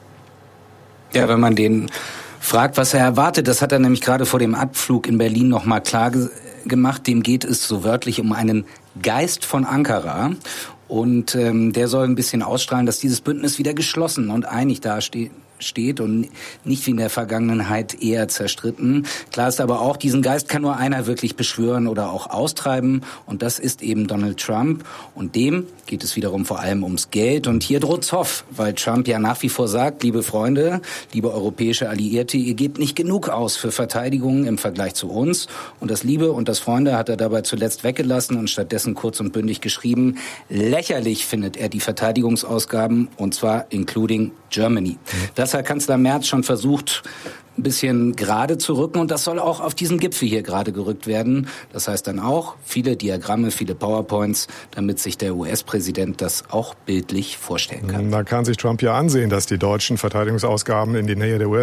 Ja, wenn man den fragt, was er erwartet, das hat er nämlich gerade vor dem Abflug in Berlin noch mal klar gemacht. Dem geht es so wörtlich um einen Geist von Ankara. Und der soll ein bisschen ausstrahlen, dass dieses Bündnis wieder geschlossen und einig dasteht und nicht wie in der Vergangenheit eher zerstritten. Klar ist aber auch, diesen Geist kann nur einer wirklich beschwören oder auch austreiben, und das ist eben Donald Trump, und dem geht es wiederum vor allem ums Geld, und hier droht Zoff, weil Trump ja nach wie vor sagt, liebe Freunde, liebe europäische Alliierte, ihr gebt nicht genug aus für Verteidigung im Vergleich zu uns, und das Liebe und das Freunde hat er dabei zuletzt weggelassen und stattdessen kurz und bündig geschrieben, lächerlich findet er die Verteidigungsausgaben, und zwar including Germany. Das hat Kanzler Merz schon versucht, ein bisschen gerade zu rücken, und das soll auch auf diesen Gipfel hier gerade gerückt werden. Das heißt dann auch viele Diagramme, viele PowerPoints, damit sich der US-Präsident das auch bildlich vorstellen kann. Da kann sich Trump ja ansehen, dass die deutschen Verteidigungsausgaben in die Nähe der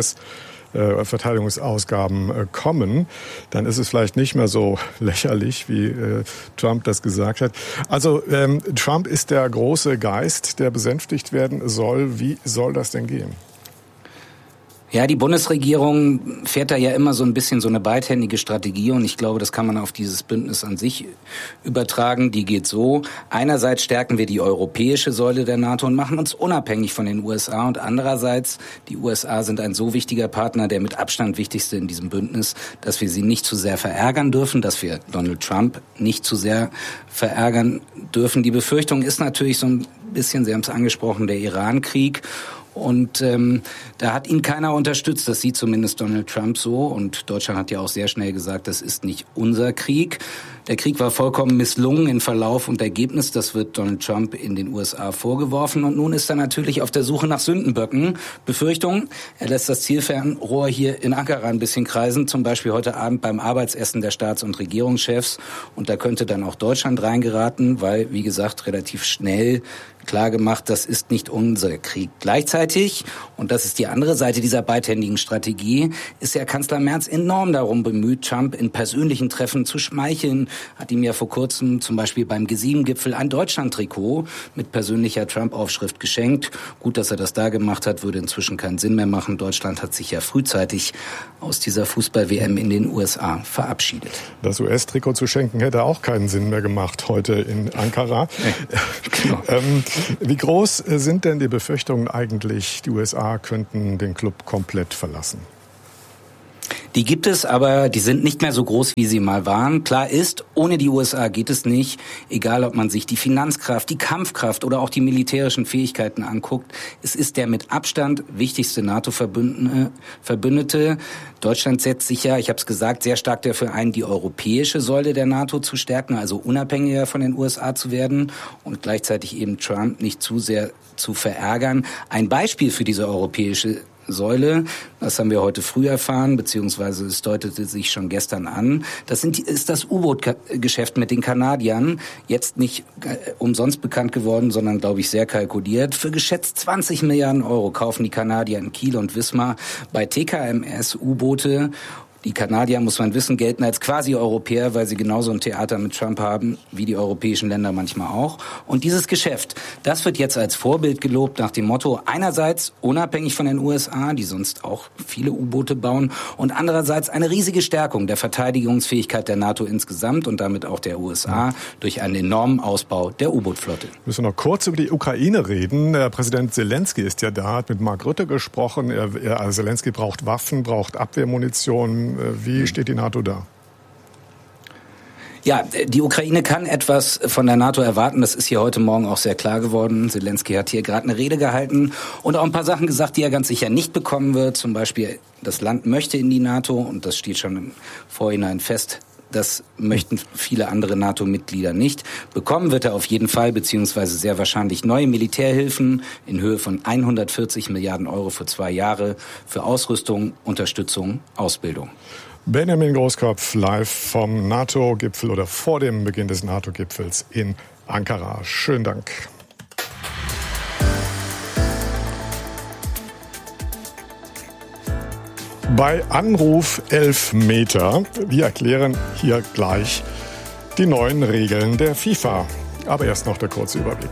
Verteidigungsausgaben kommen, dann ist es vielleicht nicht mehr so lächerlich, wie Trump das gesagt hat. Also Trump ist der große Geist, der besänftigt werden soll. Wie soll das denn gehen? Ja, die Bundesregierung fährt da ja immer so ein bisschen so eine beidhändige Strategie, und ich glaube, das kann man auf dieses Bündnis an sich übertragen. Die geht so: Einerseits stärken wir die europäische Säule der NATO und machen uns unabhängig von den USA, und andererseits, die USA sind ein so wichtiger Partner, der mit Abstand wichtigste in diesem Bündnis, dass wir sie nicht zu sehr verärgern dürfen, dass wir Donald Trump nicht zu sehr verärgern dürfen. Die Befürchtung ist natürlich so ein bisschen, Sie haben es angesprochen, der Iran-Krieg. Und da hat ihn keiner unterstützt, das sieht zumindest Donald Trump so. Und Deutschland hat ja auch sehr schnell gesagt, das ist nicht unser Krieg. Der Krieg war vollkommen misslungen in Verlauf und Ergebnis. Das wird Donald Trump in den USA vorgeworfen. Und nun ist er natürlich auf der Suche nach Sündenböcken. Befürchtung, er lässt das Zielfernrohr hier in Ankara ein bisschen kreisen, zum Beispiel heute Abend beim Arbeitsessen der Staats- und Regierungschefs. Und da könnte dann auch Deutschland reingeraten, weil, wie gesagt, relativ schnell klar gemacht, das ist nicht unser Krieg. Gleichzeitig, und das ist die andere Seite dieser beidhändigen Strategie, ist ja Kanzler Merz enorm darum bemüht, Trump in persönlichen Treffen zu schmeicheln. Hat ihm ja vor kurzem zum Beispiel beim G7-Gipfel ein Deutschland-Trikot mit persönlicher Trump-Aufschrift geschenkt. Gut, dass er das da gemacht hat, würde inzwischen keinen Sinn mehr machen. Deutschland hat sich ja frühzeitig aus dieser Fußball-WM in den USA verabschiedet. Das US-Trikot zu schenken hätte auch keinen Sinn mehr gemacht heute in Ankara. Genau. Wie groß sind denn die Befürchtungen eigentlich, die USA könnten den Club komplett verlassen? Die gibt es, aber die sind nicht mehr so groß, wie sie mal waren. Klar ist, ohne die USA geht es nicht. Egal, ob man sich die Finanzkraft, die Kampfkraft oder auch die militärischen Fähigkeiten anguckt. Es ist der mit Abstand wichtigste NATO-Verbündete. Deutschland setzt sich ja, ich habe es gesagt, sehr stark dafür ein, die europäische Säule der NATO zu stärken, also unabhängiger von den USA zu werden und gleichzeitig eben Trump nicht zu sehr zu verärgern. Ein Beispiel für diese europäische Säule, das haben wir heute früh erfahren, beziehungsweise es deutete sich schon gestern an. Ist das U-Boot-Geschäft mit den Kanadiern, jetzt nicht umsonst bekannt geworden, sondern, glaube ich, sehr kalkuliert. Für geschätzt 20 Milliarden Euro kaufen die Kanadier in Kiel und Wismar bei TKMS U-Boote. Die Kanadier, muss man wissen, gelten als Quasi-Europäer, weil sie genauso ein Theater mit Trump haben, wie die europäischen Länder manchmal auch. Und dieses Geschäft, das wird jetzt als Vorbild gelobt nach dem Motto, einerseits unabhängig von den USA, die sonst auch viele U-Boote bauen, und andererseits eine riesige Stärkung der Verteidigungsfähigkeit der NATO insgesamt und damit auch der USA durch einen enormen Ausbau der U-Boot-Flotte. Müssen wir noch kurz über die Ukraine reden. Präsident Zelensky ist ja da, hat mit Mark Rutte gesprochen. Zelensky braucht Waffen, braucht Abwehrmunition. Wie steht die NATO da? Ja, die Ukraine kann etwas von der NATO erwarten. Das ist hier heute Morgen auch sehr klar geworden. Zelensky hat hier gerade eine Rede gehalten und auch ein paar Sachen gesagt, die er ganz sicher nicht bekommen wird. Zum Beispiel, das Land möchte in die NATO und das steht schon im Vorhinein fest. Das möchten viele andere NATO-Mitglieder nicht. Bekommen wird er auf jeden Fall, beziehungsweise sehr wahrscheinlich neue Militärhilfen in Höhe von 140 Milliarden Euro für 2 Jahre für Ausrüstung, Unterstützung, Ausbildung. Benjamin Großkopf live vom NATO-Gipfel oder vor dem Beginn des NATO-Gipfels in Ankara. Schönen Dank. Bei Anruf 11 Meter. Wir erklären hier gleich die neuen Regeln der FIFA. Aber erst noch der kurze Überblick.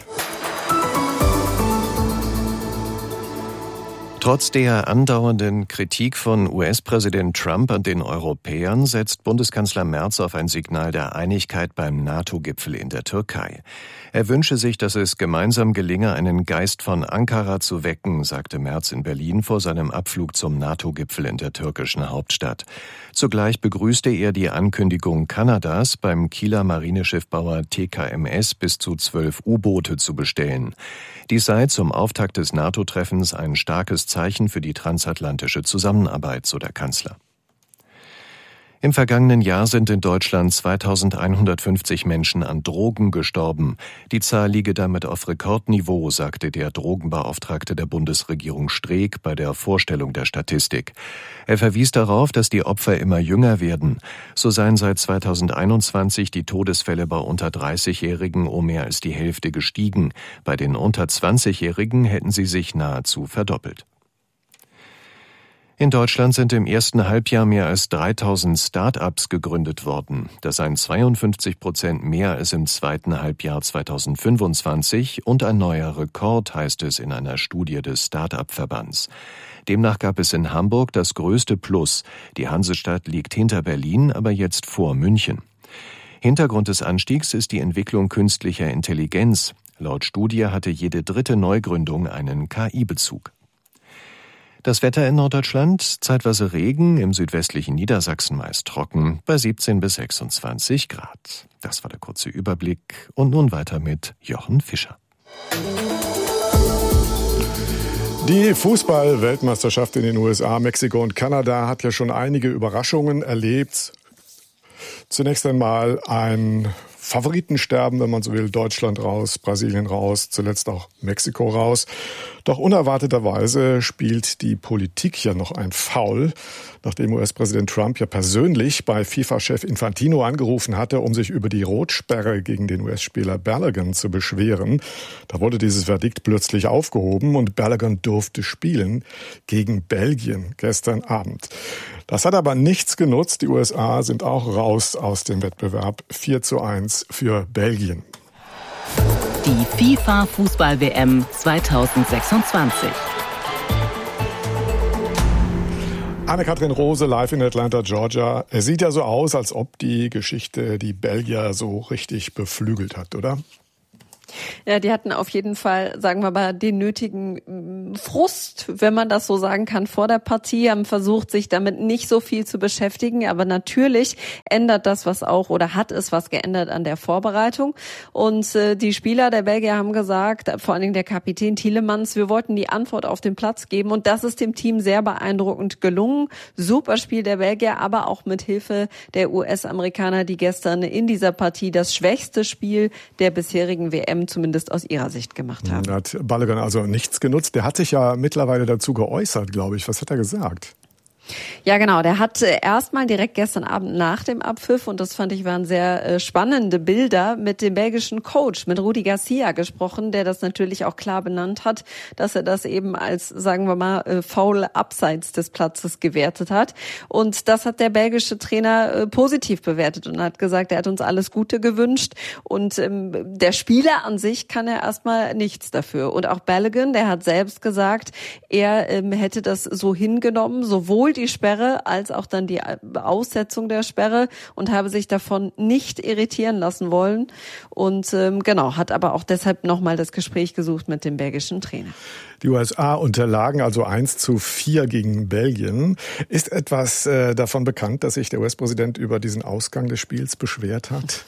Trotz der andauernden Kritik von US-Präsident Trump an den Europäern setzt Bundeskanzler Merz auf ein Signal der Einigkeit beim NATO-Gipfel in der Türkei. Er wünsche sich, dass es gemeinsam gelinge, einen Geist von Ankara zu wecken, sagte Merz in Berlin vor seinem Abflug zum NATO-Gipfel in der türkischen Hauptstadt. Zugleich begrüßte er die Ankündigung Kanadas, beim Kieler Marineschiffbauer TKMS bis zu 12 U-Boote zu bestellen. Dies sei zum Auftakt des NATO-Treffens ein starkes Zeichen für die transatlantische Zusammenarbeit, so der Kanzler. Im vergangenen Jahr sind in Deutschland 2150 Menschen an Drogen gestorben. Die Zahl liege damit auf Rekordniveau, sagte der Drogenbeauftragte der Bundesregierung Streeck bei der Vorstellung der Statistik. Er verwies darauf, dass die Opfer immer jünger werden. So seien seit 2021 die Todesfälle bei unter 30-Jährigen um mehr als die Hälfte gestiegen. Bei den unter 20-Jährigen hätten sie sich nahezu verdoppelt. In Deutschland sind im ersten Halbjahr mehr als 3000 Start-ups gegründet worden. Das seien 52% mehr als im zweiten Halbjahr 2025 und ein neuer Rekord, heißt es in einer Studie des Start-up-Verbands. Demnach gab es in Hamburg das größte Plus. Die Hansestadt liegt hinter Berlin, aber jetzt vor München. Hintergrund des Anstiegs ist die Entwicklung künstlicher Intelligenz. Laut Studie hatte jede dritte Neugründung einen KI-Bezug. Das Wetter in Norddeutschland, zeitweise Regen, im südwestlichen Niedersachsen meist trocken, bei 17 bis 26 Grad. Das war der kurze Überblick und nun weiter mit Jochen Fischer. Die Fußball-Weltmeisterschaft in den USA, Mexiko und Kanada hat ja schon einige Überraschungen erlebt. Zunächst einmal ein Favoritensterben, wenn man so will. Deutschland raus, Brasilien raus, zuletzt auch Mexiko raus. Doch unerwarteterweise spielt die Politik hier noch ein Foul, nachdem US-Präsident Trump ja persönlich bei FIFA-Chef Infantino angerufen hatte, um sich über die Rotsperre gegen den US-Spieler Balogun zu beschweren. Da wurde dieses Verdikt plötzlich aufgehoben und Balogun durfte spielen gegen Belgien gestern Abend. Das hat aber nichts genutzt. Die USA sind auch raus aus dem Wettbewerb. 4:1 für Belgien. Die FIFA-Fußball-WM 2026. Anne-Kathrin Rose live in Atlanta, Georgia. Es sieht ja so aus, als ob die Geschichte die Belgier so richtig beflügelt hat, oder? Ja, die hatten auf jeden Fall, sagen wir mal, den nötigen Frust, wenn man das so sagen kann, vor der Partie, haben versucht, sich damit nicht so viel zu beschäftigen. Aber natürlich ändert das was auch oder hat es was geändert an der Vorbereitung. Und die Spieler der Belgier haben gesagt, vor allen Dingen der Kapitän Tielemans, wir wollten die Antwort auf den Platz geben. Und das ist dem Team sehr beeindruckend gelungen. Super Spiel der Belgier, aber auch mit Hilfe der US-Amerikaner, die gestern in dieser Partie das schwächste Spiel der bisherigen WM zumindest aus ihrer Sicht gemacht haben. Da hat Balogun also nichts genutzt. Der hat sich ja mittlerweile dazu geäußert, glaube ich. Was hat er gesagt? Ja, genau. Der hat erstmal direkt gestern Abend nach dem Abpfiff, und das fand ich waren sehr spannende Bilder, mit dem belgischen Coach, mit Rudi Garcia gesprochen, der das natürlich auch klar benannt hat, dass er das eben als, sagen wir mal, Foul abseits des Platzes gewertet hat. Und das hat der belgische Trainer positiv bewertet und hat gesagt, er hat uns alles Gute gewünscht. Und der Spieler an sich kann er erstmal nichts dafür. Und auch Balogun, der hat selbst gesagt, er hätte das so hingenommen, sowohl die Sperre als auch dann die Aussetzung der Sperre, und habe sich davon nicht irritieren lassen wollen. Und genau, hat aber auch deshalb nochmal das Gespräch gesucht mit dem belgischen Trainer. Die USA unterlagen also 1:4 gegen Belgien. Ist etwas davon bekannt, dass sich der US-Präsident über diesen Ausgang des Spiels beschwert hat?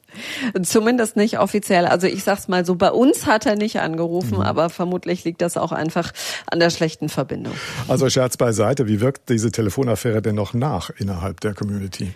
Zumindest nicht offiziell. Also ich sag's mal so, bei uns hat er nicht angerufen, aber vermutlich liegt das auch einfach an der schlechten Verbindung. Also Scherz beiseite, wie wirkt diese Telefonaffäre denn noch nach innerhalb der Community?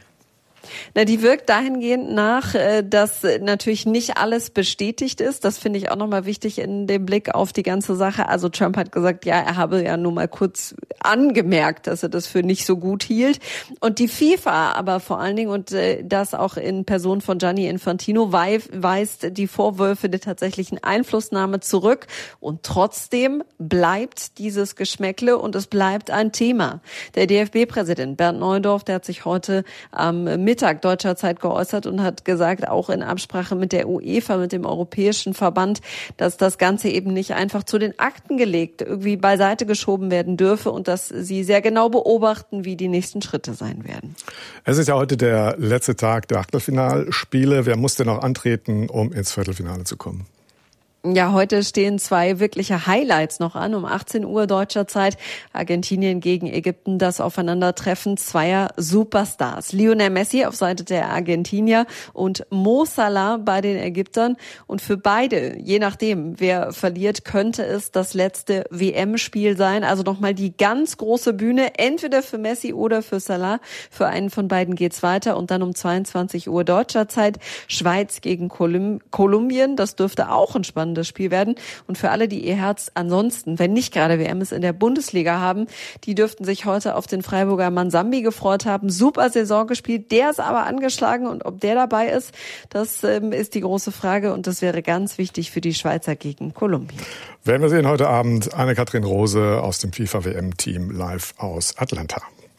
Na, die wirkt dahingehend nach, dass natürlich nicht alles bestätigt ist. Das finde ich auch nochmal wichtig in dem Blick auf die ganze Sache. Also Trump hat gesagt, ja, er habe ja nur mal kurz angemerkt, dass er das für nicht so gut hielt. Und die FIFA aber vor allen Dingen, und das auch in Person von Gianni Infantino, weist die Vorwürfe der tatsächlichen Einflussnahme zurück. Und trotzdem bleibt dieses Geschmäckle und es bleibt ein Thema. Der DFB-Präsident Bernd Neuendorf, der hat sich heute am Mittag deutscher Zeit geäußert und hat gesagt, auch in Absprache mit der UEFA, mit dem Europäischen Verband, dass das Ganze eben nicht einfach zu den Akten gelegt, irgendwie beiseite geschoben werden dürfe und dass sie sehr genau beobachten, wie die nächsten Schritte sein werden. Es ist ja heute der letzte Tag der Achtelfinalspiele. Wer muss denn noch antreten, um ins Viertelfinale zu kommen? Ja, heute stehen 2 wirkliche Highlights noch an. Um 18 Uhr deutscher Zeit Argentinien gegen Ägypten, das Aufeinandertreffen zweier Superstars. Lionel Messi auf Seite der Argentinier und Mo Salah bei den Ägyptern. Und für beide, je nachdem, wer verliert, könnte es das letzte WM-Spiel sein. Also nochmal die ganz große Bühne, entweder für Messi oder für Salah. Für einen von beiden geht's weiter. Und dann um 22 Uhr deutscher Zeit Schweiz gegen Kolumbien. Das dürfte auch ein spannendes Spiel werden. Und für alle, die ihr Herz ansonsten, wenn nicht gerade WM ist, in der Bundesliga haben, die dürften sich heute auf den Freiburger Mansambi gefreut haben. Super Saison gespielt, der ist aber angeschlagen, und ob der dabei ist, das ist die große Frage, und das wäre ganz wichtig für die Schweizer gegen Kolumbien. Werden wir sehen heute Abend. Anne-Kathrin Rose aus dem FIFA-WM-Team live aus Atlanta.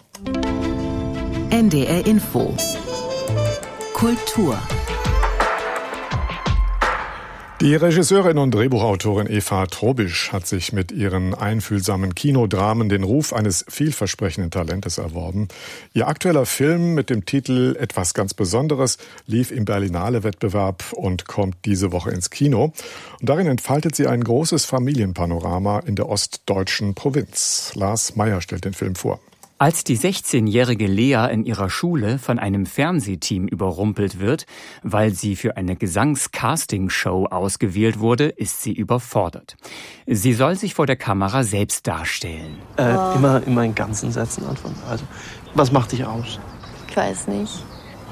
NDR Info. Kultur. Die Regisseurin und Drehbuchautorin Eva Trobisch hat sich mit ihren einfühlsamen Kinodramen den Ruf eines vielversprechenden Talentes erworben. Ihr aktueller Film mit dem Titel Etwas ganz Besonderes lief im Berlinale-Wettbewerb und kommt diese Woche ins Kino. Und darin entfaltet sie ein großes Familienpanorama in der ostdeutschen Provinz. Lars Meyer stellt den Film vor. Als die 16-jährige Lea in ihrer Schule von einem Fernsehteam überrumpelt wird, weil sie für eine Gesangs-Casting-Show ausgewählt wurde, ist sie überfordert. Sie soll sich vor der Kamera selbst darstellen. Immer in meinen ganzen Sätzen anfangen. Also, was macht dich aus? Ich weiß nicht.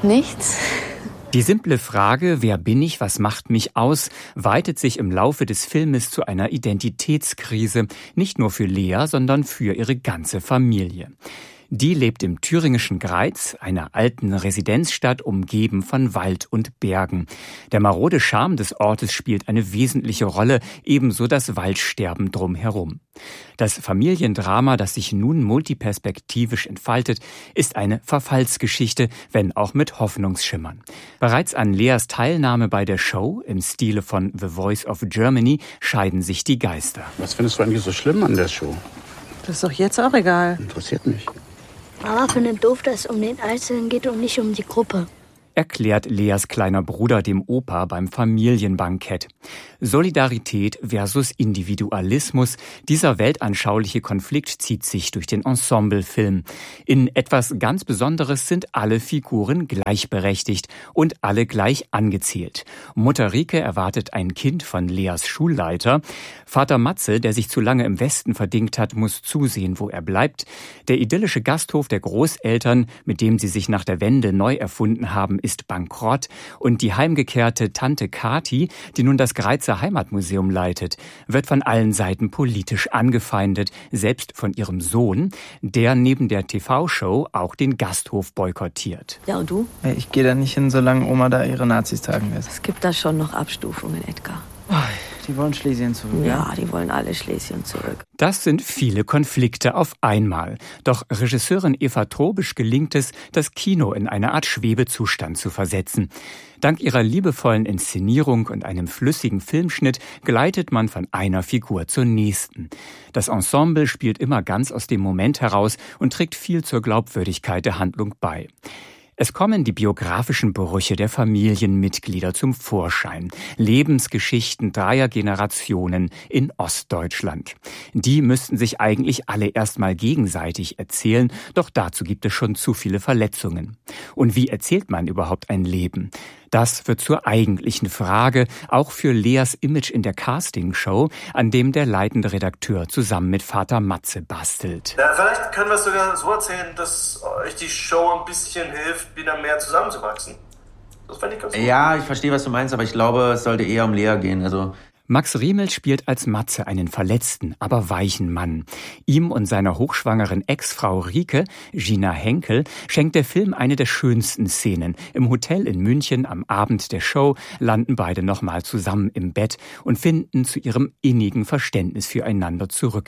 Nichts. Die simple Frage, wer bin ich, was macht mich aus, weitet sich im Laufe des Filmes zu einer Identitätskrise, nicht nur für Lea, sondern für ihre ganze Familie. Die lebt im thüringischen Greiz, einer alten Residenzstadt umgeben von Wald und Bergen. Der marode Charme des Ortes spielt eine wesentliche Rolle, ebenso das Waldsterben drumherum. Das Familiendrama, das sich nun multiperspektivisch entfaltet, ist eine Verfallsgeschichte, wenn auch mit Hoffnungsschimmern. Bereits an Leas Teilnahme bei der Show im Stile von The Voice of Germany scheiden sich die Geister. Was findest du eigentlich so schlimm an der Show? Das ist doch jetzt auch egal. Interessiert mich. Mama findet doof, dass es um den Einzelnen geht und nicht um die Gruppe. Erklärt Leas kleiner Bruder dem Opa beim Familienbankett. Solidarität versus Individualismus, dieser weltanschauliche Konflikt zieht sich durch den Ensemblefilm. In etwas ganz Besonderes sind alle Figuren gleichberechtigt und alle gleich angezählt. Mutter Rike erwartet ein Kind von Leas Schulleiter. Vater Matze, der sich zu lange im Westen verdingt hat, muss zusehen, wo er bleibt. Der idyllische Gasthof der Großeltern, mit dem sie sich nach der Wende neu erfunden haben, ist bankrott, und die heimgekehrte Tante Kati, die nun das Greizer Heimatmuseum leitet, wird von allen Seiten politisch angefeindet, selbst von ihrem Sohn, der neben der TV-Show auch den Gasthof boykottiert. Ja, und du? Ich gehe da nicht hin, solange Oma da ihre Nazis tagen lässt. Es gibt da schon noch Abstufungen, Edgar. Die wollen Schlesien zurück. Ja, die wollen alle Schlesien zurück. Das sind viele Konflikte auf einmal. Doch Regisseurin Eva Trobisch gelingt es, das Kino in eine Art Schwebezustand zu versetzen. Dank ihrer liebevollen Inszenierung und einem flüssigen Filmschnitt gleitet man von einer Figur zur nächsten. Das Ensemble spielt immer ganz aus dem Moment heraus und trägt viel zur Glaubwürdigkeit der Handlung bei. Es kommen die biografischen Brüche der Familienmitglieder zum Vorschein. Lebensgeschichten 3 Generationen in Ostdeutschland. Die müssten sich eigentlich alle erstmal gegenseitig erzählen, doch dazu gibt es schon zu viele Verletzungen. Und wie erzählt man überhaupt ein Leben? Das wird zur eigentlichen Frage, auch für Leas Image in der Castingshow, an dem der leitende Redakteur zusammen mit Vater Matze bastelt. Ja, vielleicht können wir es sogar so erzählen, dass euch die Show ein bisschen hilft, wieder mehr zusammenzuwachsen. Das fände ich ganz gut. Ja, ich verstehe, was du meinst, aber ich glaube, es sollte eher um Lea gehen. Max Riemel spielt als Matze einen verletzten, aber weichen Mann. Ihm und seiner hochschwangeren Ex-Frau Rike, Gina Henkel, schenkt der Film eine der schönsten Szenen. Im Hotel in München am Abend der Show landen beide nochmal zusammen im Bett und finden zu ihrem innigen Verständnis füreinander zurück.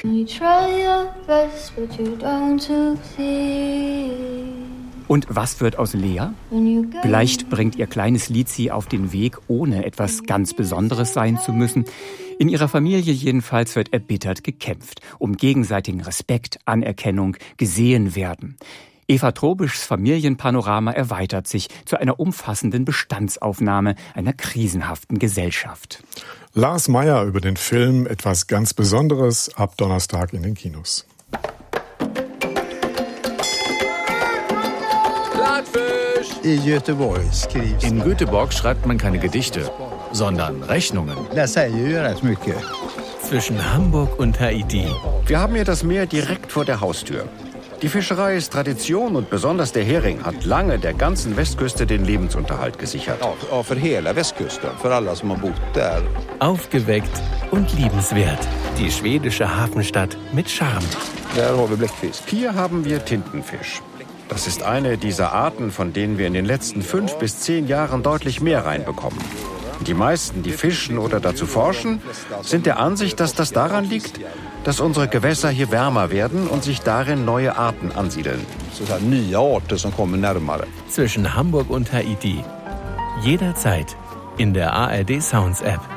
Und was wird aus Lea? Vielleicht bringt ihr kleines Lied sie auf den Weg, ohne etwas ganz Besonderes sein zu müssen. In ihrer Familie jedenfalls wird erbittert gekämpft, um gegenseitigen Respekt, Anerkennung, gesehen werden. Eva Trobischs Familienpanorama erweitert sich zu einer umfassenden Bestandsaufnahme einer krisenhaften Gesellschaft. Lars Meyer über den Film Etwas ganz Besonderes ab Donnerstag in den Kinos. In Göteborg schreibt man keine Gedichte, sondern Rechnungen. Zwischen Hamburg und Haiti. Wir haben hier das Meer direkt vor der Haustür. Die Fischerei ist Tradition und besonders der Hering hat lange der ganzen Westküste den Lebensunterhalt gesichert. Aufgeweckt und liebenswert. Die schwedische Hafenstadt mit Charme. Hier haben wir Tintenfisch. Das ist eine dieser Arten, von denen wir in den letzten 5 bis 10 Jahren deutlich mehr reinbekommen. Die meisten, die fischen oder dazu forschen, sind der Ansicht, dass das daran liegt, dass unsere Gewässer hier wärmer werden und sich darin neue Arten ansiedeln. Zwischen Hamburg und Haiti. Jederzeit in der ARD Sounds App.